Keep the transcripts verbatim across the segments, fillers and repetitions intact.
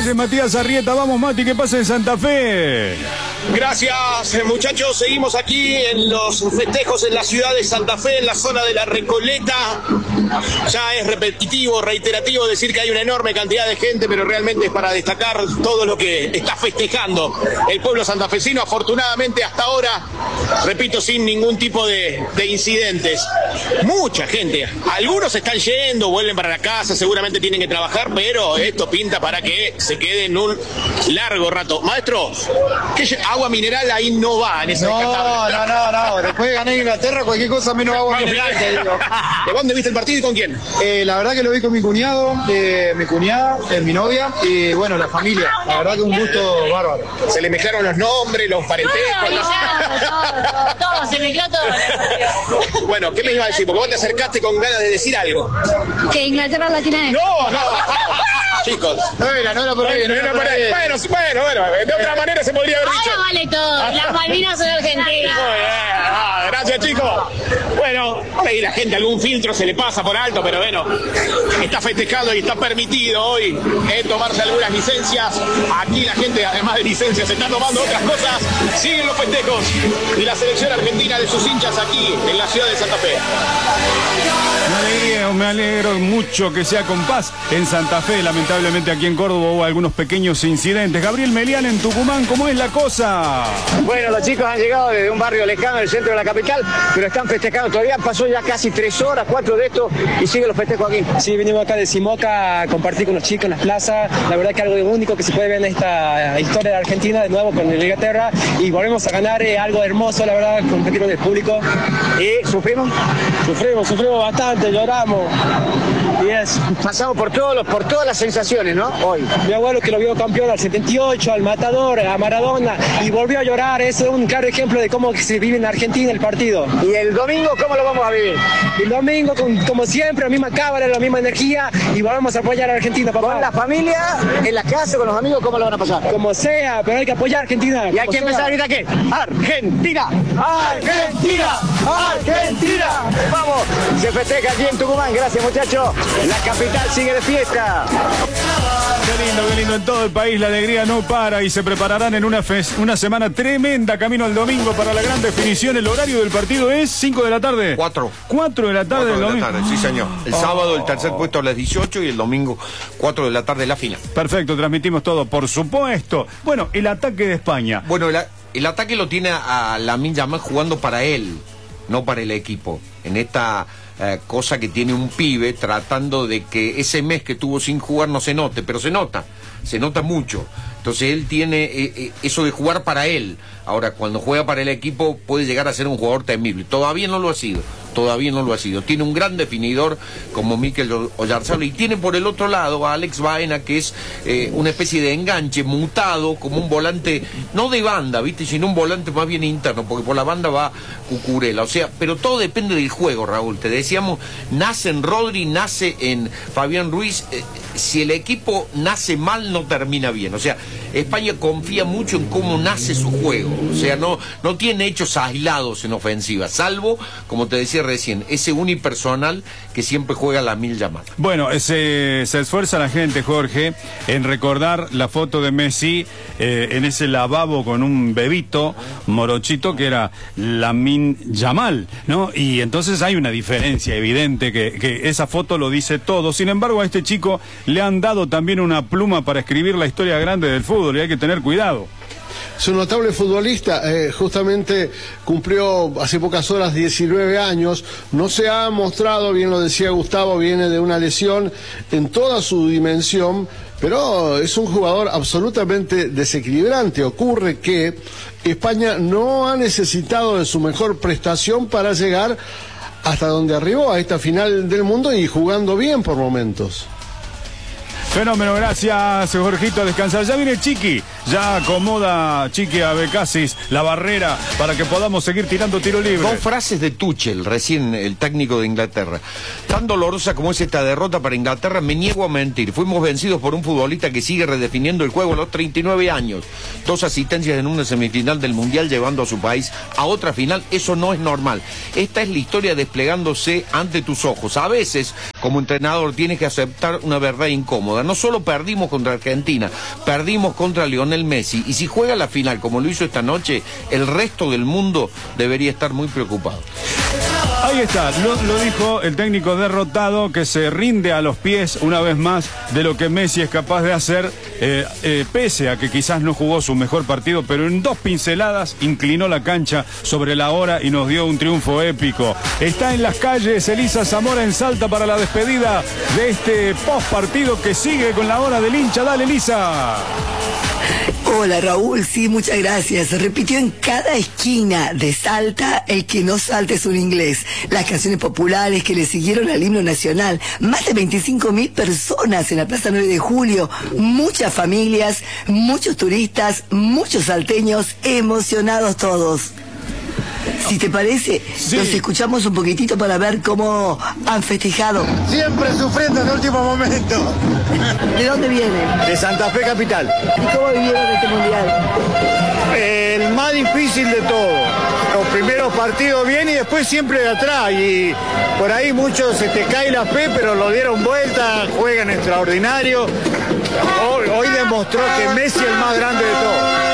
es Matías Arrieta. Vamos, Mati, ¿qué pasa en Santa Fe? Gracias, muchachos. Seguimos aquí en los festejos en la ciudad de Santa Fe, en la zona de la Recoleta. Ya es repetitivo, reiterativo decir que hay una enorme cantidad de gente, pero realmente es para destacar todo lo que está festejando el pueblo santafesino. Afortunadamente, hasta ahora, repito, sin ningún tipo de, de incidentes. Mucha gente. Algunos están yendo, vuelven para la casa, seguramente tienen que trabajar, pero esto pinta para que se queden un largo rato. Maestro, ¿qué agua mineral ahí no va en esa No, no, no, no. Después de ganar Inglaterra, cualquier cosa menos agua mineral, te digo. ¿De dónde viste el partido y con quién? Eh, la verdad que lo vi con mi cuñado, eh, mi cuñada, eh, mi novia y bueno, la familia. La verdad que un gusto bárbaro. Se le mezclaron los nombres, los parentescos. Todo, los... todo, todo, todo, se mezcló todo. Bueno, ¿qué me iba a decir? Porque vos te acercaste con ganas de decir algo. Que Inglaterra la tiene. No, no. Chicos. No era, no era por ahí. No era por ahí. Bueno, bueno, bueno. De otra manera se podría haber dicho. Ahora vale todo. Las Malvinas son argentinas. Muy bien. Ah, gracias, chicos. Bueno, por ahí la gente algún filtro se le pasa por alto, pero bueno, está festejado y está permitido hoy eh, tomarse algunas licencias. Aquí la gente, además de licencias, está tomando otras cosas. Siguen los festejos y la selección argentina de sus hinchas aquí en la ciudad de Santa Fe. Me alegro, me alegro mucho que sea con paz en Santa Fe. Lamentablemente aquí en Córdoba hubo algunos pequeños incidentes. Gabriel Melián en Tucumán, ¿cómo es la cosa? Bueno, los chicos han llegado desde un barrio lejano del centro de la capital, pero están festejando todavía. Pasó ya casi tres horas, cuatro de estos, y siguen los festejos aquí. Sí, venimos acá de Simoca a compartir con los chicos en las plazas. La verdad que algo de único que se puede ver en esta historia de Argentina, de nuevo con Inglaterra, y volvemos a ganar eh, algo hermoso, la verdad, competir con el público. ¿Y sufrimos? Sufrimos, sufrimos bastante, lloramos. Y es... Pasamos por, todos los, por todas las sensaciones, ¿no? Hoy. Mi abuelo que lo vio campeón al setenta y ocho, al Matador, a Maradona, y volvió a llorar. Es un claro ejemplo de cómo se vive en Argentina el partido. ¿Y el domingo cómo lo vamos a vivir? El domingo, con, como siempre, la misma cámara, la misma energía, y vamos a apoyar a Argentina, papá. ¿Con la familia, en la casa, con los amigos, cómo lo van a pasar? Como sea, pero hay que apoyar a Argentina. Y hay que empezar a gritar ¿qué? ¡Argentina! ¡Argentina! ¡Argentina! Vamos, se festeja aquí en Tucumán. Gracias, muchachos. La capital sigue de fiesta. Qué lindo, qué lindo. En todo el país la alegría no para y se prepararán en una, fe una semana tremenda camino al domingo para la gran definición. El horario del partido es cinco de la tarde. cuatro. cuatro de la tarde del domingo. Tarde, sí, señor. El oh. sábado el tercer puesto a las dieciocho y el domingo cuatro de la tarde la final. Perfecto, transmitimos todo, por supuesto. Bueno, el ataque de España. Bueno, el, el ataque lo tiene a Lamine Yamal jugando para él, no para el equipo. En esta eh, cosa que tiene un pibe tratando de que ese mes que tuvo sin jugar no se note, pero se nota, se nota mucho. Entonces él tiene eh, eh, eso de jugar para él. Ahora, cuando juega para el equipo puede llegar a ser un jugador temible. Todavía no lo ha sido, todavía no lo ha sido. Tiene un gran definidor como Mikel Oyarzabal y tiene por el otro lado a Alex Baena, que es eh, una especie de enganche mutado como un volante, no de banda, ¿viste? Sino un volante más bien interno, porque por la banda va Cucurella. O sea, pero todo depende del juego, Raúl. Te decíamos, nace en Rodri, nace en Fabián Ruiz. Eh, si el equipo nace mal, no termina bien. O sea, España confía mucho en cómo nace su juego. O sea, no, no tiene hechos aislados en ofensiva, salvo, como te decía recién, ese unipersonal que siempre juega Lamine Yamal. Bueno, se, se esfuerza la gente, Jorge, en recordar la foto de Messi eh, en ese lavabo con un bebito morochito que era Lamine Yamal, ¿no? Y entonces hay una diferencia evidente que, que esa foto lo dice todo. Sin embargo, a este chico le han dado también una pluma para escribir la historia grande del fútbol y hay que tener cuidado. Es un notable futbolista, eh, justamente cumplió hace pocas horas diecinueve años, no se ha mostrado, bien lo decía Gustavo, viene de una lesión en toda su dimensión, pero es un jugador absolutamente desequilibrante. Ocurre que España no ha necesitado de su mejor prestación para llegar hasta donde arribó, a esta final del mundo y jugando bien por momentos. Fenómeno, gracias Jorgito, a descansar. Ya viene Chiqui, ya acomoda Chiqui a Becasis la barrera para que podamos seguir tirando tiro libre. Dos frases de Tuchel, recién el técnico de Inglaterra. Tan dolorosa como es esta derrota para Inglaterra, me niego a mentir. Fuimos vencidos por un futbolista que sigue redefiniendo el juego a los treinta y nueve años. Dos asistencias en una semifinal del Mundial llevando a su país a otra final. Eso no es normal. Esta es la historia desplegándose ante tus ojos. A veces, como entrenador, tienes que aceptar una verdad incómoda. cómoda. No solo perdimos contra Argentina, perdimos contra Lionel Messi. Y si juega la final como lo hizo esta noche, el resto del mundo debería estar muy preocupado. Ahí está, lo, lo dijo el técnico derrotado, que se rinde a los pies una vez más de lo que Messi es capaz de hacer, eh, eh, pese a que quizás no jugó su mejor partido, pero en dos pinceladas inclinó la cancha sobre la hora y nos dio un triunfo épico. Está en las calles Elisa Zamora en Salta para la despedida de este post partido que sigue con la hora del hincha. Dale, Elisa. Hola Raúl, sí, muchas gracias. Se repitió en cada esquina de Salta el que no salte es un inglés. Las canciones populares que le siguieron al himno nacional. Más de veinticinco mil personas en la Plaza nueve de julio. Muchas familias, muchos turistas, muchos salteños, emocionados todos. Si te parece, sí, los escuchamos un poquitito para ver cómo han festejado. Siempre sufriendo en el último momento. ¿De dónde vienen? De Santa Fe capital. ¿Y cómo vivieron este mundial? El más difícil de todo. Los primeros partidos bien y después siempre de atrás. Y por ahí muchos se te cae la fe, pero lo dieron vuelta, juegan extraordinario. Hoy, hoy demostró que Messi es el más grande de todos.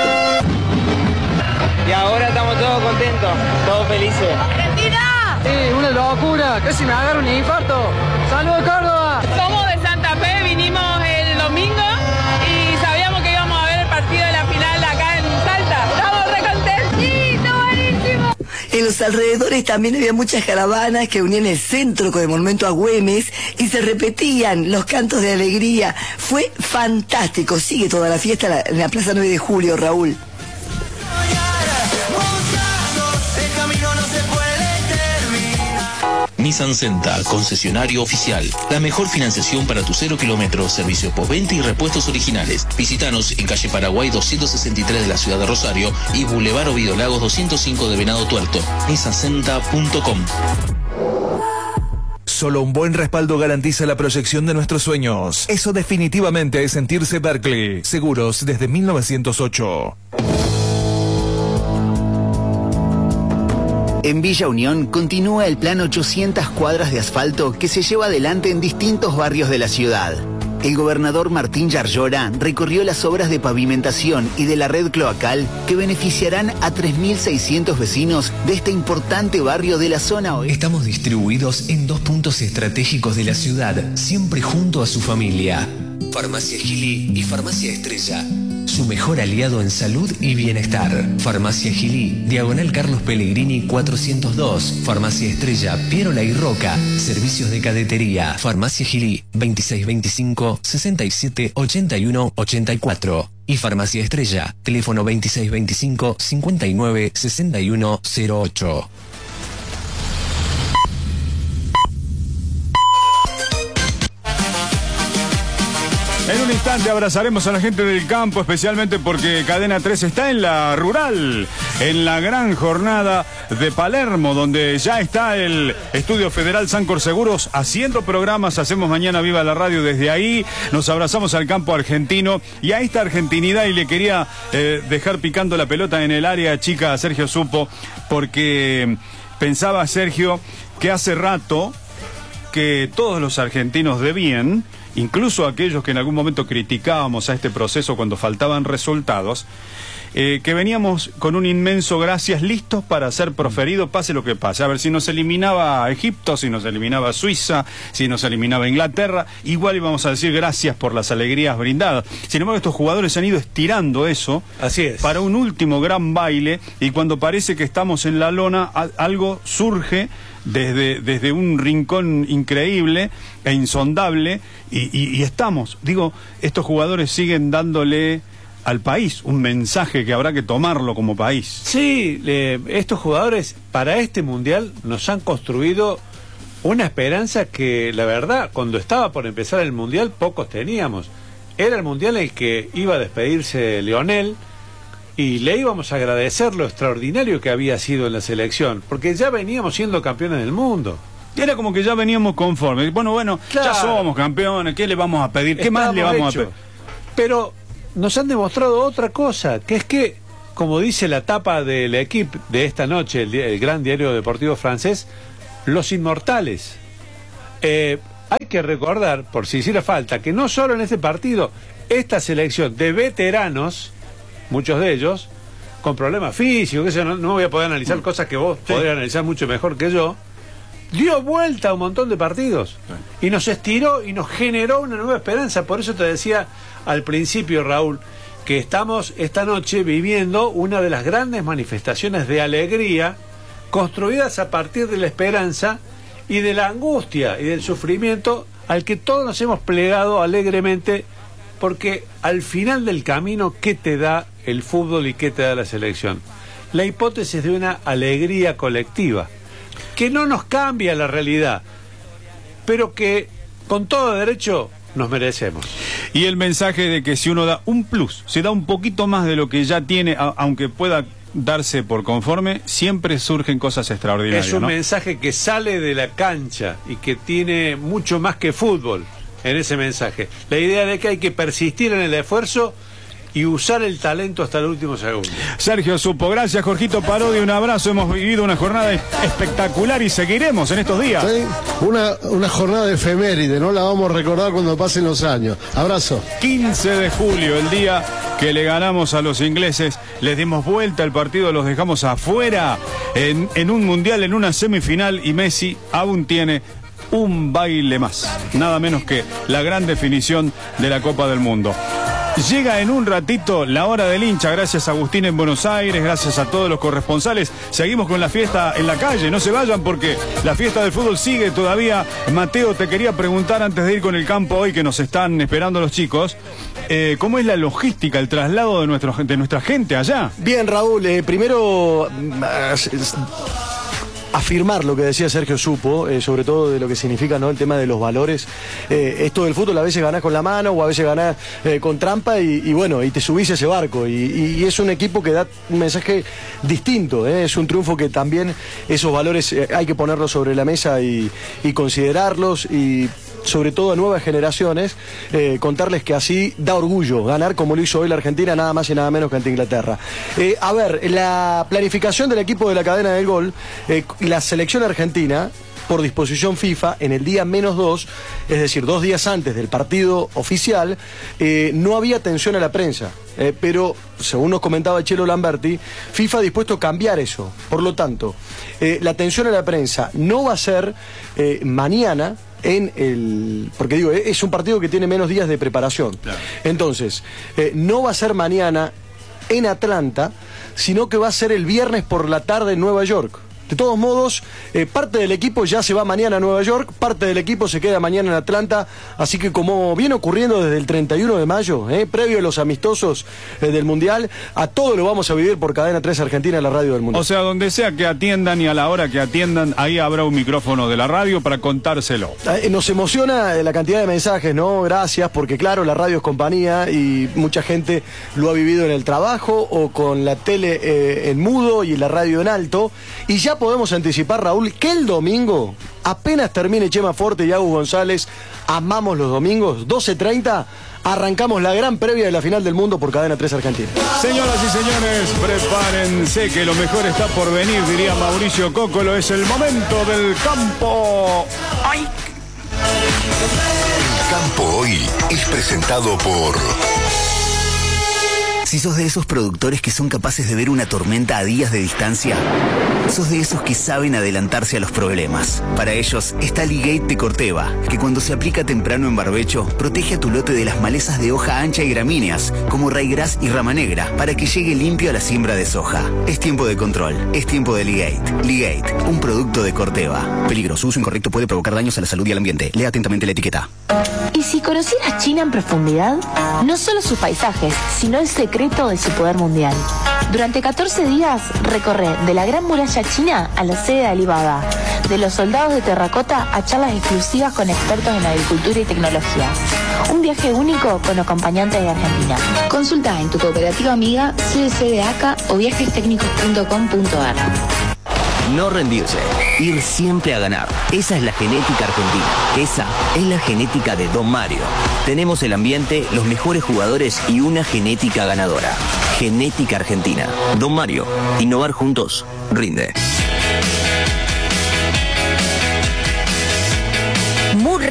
Y ahora estamos todos contentos, todos felices. ¡Argentina! Sí, una locura, casi me agarra un infarto. ¡Saludos, Córdoba! Somos de Santa Fe, vinimos el domingo y sabíamos que íbamos a ver el partido de la final acá en Salta. ¡Estamos re contentos! ¡Sí, está buenísimo! En los alrededores también había muchas caravanas que unían el centro con el monumento a Güemes y se repetían los cantos de alegría. Fue fantástico. Sigue toda la fiesta en la Plaza nueve de julio, Raúl. Nissan Senta, concesionario oficial. La mejor financiación para tu cero kilómetros, servicio postventa y repuestos originales. Visítanos en calle Paraguay doscientos sesenta y tres de la ciudad de Rosario y Boulevard Oviedo Lagos doscientos cinco de Venado Tuerto. nissan senta punto com. Solo un buen respaldo garantiza la proyección de nuestros sueños. Eso definitivamente es sentirse Berkeley. Seguros desde mil novecientos ocho. En Villa Unión continúa el plan ochocientas cuadras de asfalto que se lleva adelante en distintos barrios de la ciudad. El gobernador Martín Yarlora recorrió las obras de pavimentación y de la red cloacal que beneficiarán a tres mil seiscientos vecinos de este importante barrio de la zona oeste. Estamos distribuidos en dos puntos estratégicos de la ciudad, siempre junto a su familia. Farmacia Gili y Farmacia Estrella. Su mejor aliado en salud y bienestar. Farmacia Gili, Diagonal Carlos Pellegrini cuatrocientos dos. Farmacia Estrella, Pierola y Roca. Servicios de cadetería. Farmacia Gili, veintiséis veinticinco, sesenta y siete, ochenta y uno, ochenta y cuatro. Y Farmacia Estrella, teléfono veintiséis veinticinco, cincuenta y nueve, sesenta y uno cero ocho. En un instante abrazaremos a la gente del campo, especialmente porque Cadena tres está en la rural, en la gran jornada de Palermo, donde ya está el Estudio Federal Sancor Seguros haciendo programas. Hacemos Mañana Viva la Radio desde ahí, nos abrazamos al campo argentino y a esta argentinidad, y le quería eh, dejar picando la pelota en el área chica a Sergio Supo, porque pensaba, Sergio, que hace rato que todos los argentinos de bien, incluso aquellos que en algún momento criticábamos a este proceso cuando faltaban resultados, eh, que veníamos con un inmenso gracias, listos para ser proferidos pase lo que pase. A ver, si nos eliminaba Egipto, si nos eliminaba Suiza, si nos eliminaba Inglaterra, igual íbamos a decir gracias por las alegrías brindadas. Sin embargo, estos jugadores han ido estirando eso. Así es. Para un último gran baile, y cuando parece que estamos en la lona, a, algo surge Desde, desde un rincón increíble e insondable, y, y, y estamos, digo, estos jugadores siguen dándole al país un mensaje que habrá que tomarlo como país. Sí, eh, estos jugadores para este mundial nos han construido una esperanza que, la verdad, cuando estaba por empezar el mundial, pocos teníamos. Era el mundial en el que iba a despedirse Lionel, y le íbamos a agradecer lo extraordinario que había sido en la selección, porque ya veníamos siendo campeones del mundo. Y era como que ya veníamos conformes. Bueno, bueno, claro, ya somos campeones, ¿qué le vamos a pedir? ¿Qué Estábamos más le vamos hecho. a pedir? Pero nos han demostrado otra cosa, que es que, como dice la tapa del equipo de esta noche, el, el gran diario deportivo francés, los inmortales. Eh, hay que recordar, por si hiciera falta, que no solo en este partido, esta selección de veteranos, muchos de ellos, con problemas físicos, que eso no, no voy a poder analizar cosas que vos sí. podrías analizar mucho mejor que yo, dio vuelta a un montón de partidos sí. y nos estiró y nos generó una nueva esperanza. Por eso te decía al principio, Raúl, que estamos esta noche viviendo una de las grandes manifestaciones de alegría construidas a partir de la esperanza y de la angustia y del sufrimiento al que todos nos hemos plegado alegremente, porque al final del camino, ¿qué te da el fútbol y qué te da la selección? La hipótesis de una alegría colectiva, que no nos cambia la realidad, pero que con todo derecho nos merecemos. Y el mensaje de que si uno da un plus, se da un poquito más de lo que ya tiene, a, aunque pueda darse por conforme, siempre surgen cosas extraordinarias. Es un ¿no? mensaje que sale de la cancha y que tiene mucho más que fútbol en ese mensaje. La idea de que hay que persistir en el esfuerzo y usar el talento hasta el último segundo. Sergio Supo, gracias Jorgito Parodi, un abrazo, hemos vivido una jornada espectacular y seguiremos en estos días. Sí, una, una jornada efeméride, no la vamos a recordar cuando pasen los años. Abrazo. quince de julio, el día que le ganamos a los ingleses, les dimos vuelta al partido, los dejamos afuera en, en un mundial, en una semifinal, y Messi aún tiene un baile más, nada menos que la gran definición de la Copa del Mundo. Llega en un ratito la hora del hincha, gracias a Agustín en Buenos Aires, gracias a todos los corresponsales. Seguimos con la fiesta en la calle, no se vayan porque la fiesta del fútbol sigue todavía. Mateo, te quería preguntar antes de ir con el campo hoy, que nos están esperando los chicos, eh, ¿cómo es la logística, el traslado de, nuestro, de nuestra gente allá? Bien, Raúl, eh, primero... afirmar lo que decía Sergio Supo, eh, sobre todo de lo que significa, ¿no?, el tema de los valores. Eh, esto del fútbol a veces ganás con la mano o a veces ganás eh, con trampa y, y bueno, y te subís a ese barco. Y, y, y es un equipo que da un mensaje distinto, ¿eh? Es un triunfo que también esos valores eh, hay que ponerlos sobre la mesa y, y considerarlos, y sobre todo a nuevas generaciones, eh, contarles que así da orgullo ganar como lo hizo hoy la Argentina, nada más y nada menos que ante Inglaterra. Eh, a ver, la planificación del equipo de la cadena del gol, eh, la selección argentina, por disposición FIFA, en el día menos dos, es decir, dos días antes del partido oficial, eh, no había atención a la prensa. Eh, pero, según nos comentaba Chelo Lamberti, FIFA ha dispuesto a cambiar eso. Por lo tanto, eh, la atención a la prensa no va a ser eh, mañana, en el, porque digo, es un partido que tiene menos días de preparación. Claro. Entonces, eh, no va a ser mañana en Atlanta, sino que va a ser el viernes por la tarde en Nueva York. De todos modos, eh, parte del equipo ya se va mañana a Nueva York, parte del equipo se queda mañana en Atlanta, así que como viene ocurriendo desde el treinta y uno de mayo, eh, previo a los amistosos eh, del Mundial, a todo lo vamos a vivir por Cadena tres Argentina, la radio del Mundial. O sea, donde sea que atiendan y a la hora que atiendan, ahí habrá un micrófono de la radio para contárselo. Eh, nos emociona la cantidad de mensajes, ¿no? Gracias, porque claro, la radio es compañía y mucha gente lo ha vivido en el trabajo o con la tele eh, en mudo y la radio en alto, y ya podemos anticipar, Raúl, que el domingo, apenas termine Chema Forte y Agus González, amamos los domingos, doce treinta, arrancamos la gran previa de la final del mundo por Cadena tres Argentina. Señoras y señores, prepárense que lo mejor está por venir, diría Mauricio Cócolo, es el momento del campo. ¡Ay! El campo hoy es presentado por... Si sos de esos productores que son capaces de ver una tormenta a días de distancia, sos de esos que saben adelantarse a los problemas. Para ellos está Ligate de Corteva, que cuando se aplica temprano en barbecho, protege a tu lote de las malezas de hoja ancha y gramíneas, como raigras y rama negra, para que llegue limpio a la siembra de soja. Es tiempo de control, es tiempo de Ligate. Ligate, un producto de Corteva. Peligro, su uso incorrecto puede provocar daños a la salud y al ambiente. Lea atentamente la etiqueta. ¿Y si conocieras China en profundidad? No solo sus paisajes, sino el secreto de su poder mundial. Durante catorce días recorre de la Gran Muralla China a la sede de Alibaba, de los soldados de terracota a charlas exclusivas con expertos en agricultura y tecnología. Un viaje único con acompañantes de Argentina. Consulta en tu cooperativa amiga C D C de A C A o viajes técnicos punto com punto a r. No rendirse, ir siempre a ganar. Esa es la genética argentina. Esa es la genética de Don Mario. Tenemos el ambiente, los mejores jugadores y una genética ganadora. Genética argentina. Don Mario, innovar juntos, rinde. Murray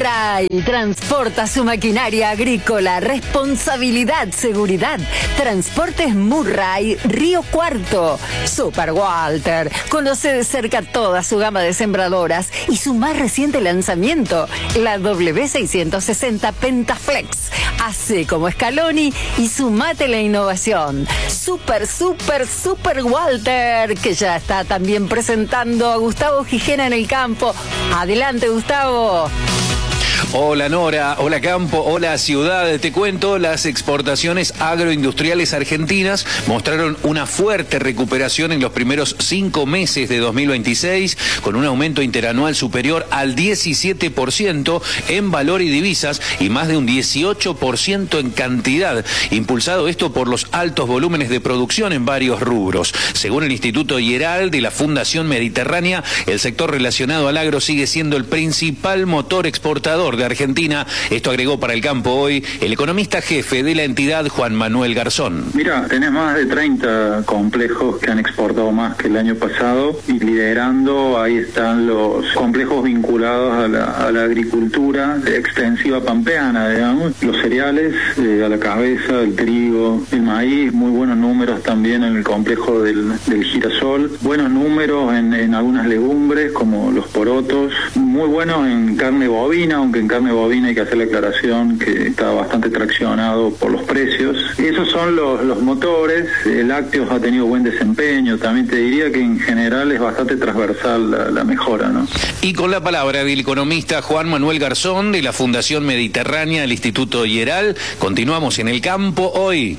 Murray transporta su maquinaria agrícola. Responsabilidad, seguridad. Transportes Murray, Río Cuarto. Super Walter. Conoce de cerca toda su gama de sembradoras y su más reciente lanzamiento, la W seiscientos sesenta Pentaflex. Hace como Scaloni y sumate la innovación. Super, super, super Walter, que ya está también presentando a Gustavo Gijena en el campo. Adelante, Gustavo. Hola Nora, hola Campo, hola Ciudad. Te cuento, las exportaciones agroindustriales argentinas mostraron una fuerte recuperación en los primeros cinco meses de dos mil veintiséis, con un aumento interanual superior al diecisiete por ciento en valor y divisas y más de un dieciocho por ciento en cantidad, impulsado esto por los altos volúmenes de producción en varios rubros. Según el Instituto Ieral de la Fundación Mediterránea, el sector relacionado al agro sigue siendo el principal motor exportador de Argentina. Esto agregó para el Campo Hoy el economista jefe de la entidad, Juan Manuel Garzón. Mira, tenés más de treinta complejos que han exportado más que el año pasado, y liderando ahí están los complejos vinculados a la, a la agricultura extensiva pampeana, digamos, los cereales eh, a la cabeza, el trigo, el maíz, muy buenos números también en el complejo del, del girasol, buenos números en, en algunas legumbres como los porotos, muy buenos en carne bovina, aunque en carne bovina hay que hacer la aclaración que está bastante traccionado por los precios. Esos son los, los motores. El lácteos ha tenido buen desempeño. También te diría que en general es bastante transversal la, la mejora, ¿no? Y con la palabra del economista Juan Manuel Garzón de la Fundación Mediterránea del Instituto Ieral, continuamos en el Campo Hoy.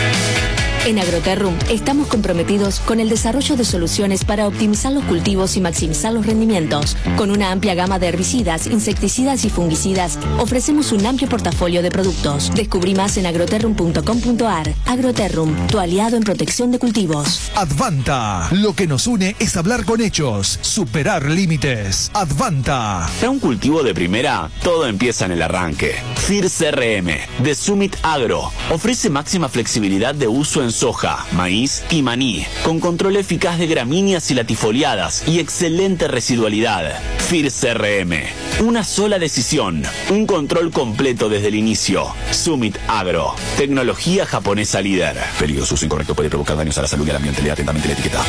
En Agroterrum estamos comprometidos con el desarrollo de soluciones para optimizar los cultivos y maximizar los rendimientos. Con una amplia gama de herbicidas, insecticidas y fungicidas, ofrecemos un amplio portafolio de productos. Descubrí más en agroterrum punto com punto ar. Agroterrum, tu aliado en protección de cultivos. Advanta. Lo que nos une es hablar con hechos, superar límites. Advanta. Para un cultivo de primera, todo empieza en el arranque. F I R C R M de Summit Agro ofrece máxima flexibilidad de uso en soja, maíz y maní, con control eficaz de gramíneas y latifoliadas y excelente residualidad. F I R C R M, una sola decisión, un control completo desde el inicio. Summit Agro, tecnología japonesa líder. Peligroso uso incorrecto puede provocar daños a la salud y al ambiente. Lea atentamente la etiqueta.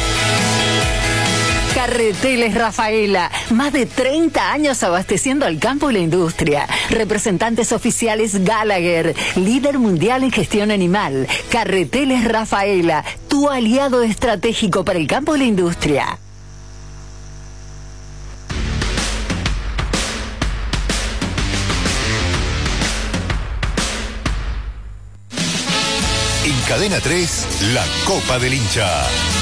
Carreteles Rafaela, más de treinta años abasteciendo al campo y la industria. Representantes oficiales Gallagher, líder mundial en gestión animal. Carreteles Rafaela, tu aliado estratégico para el campo y la industria. En Cadena tres, la Copa del Hincha.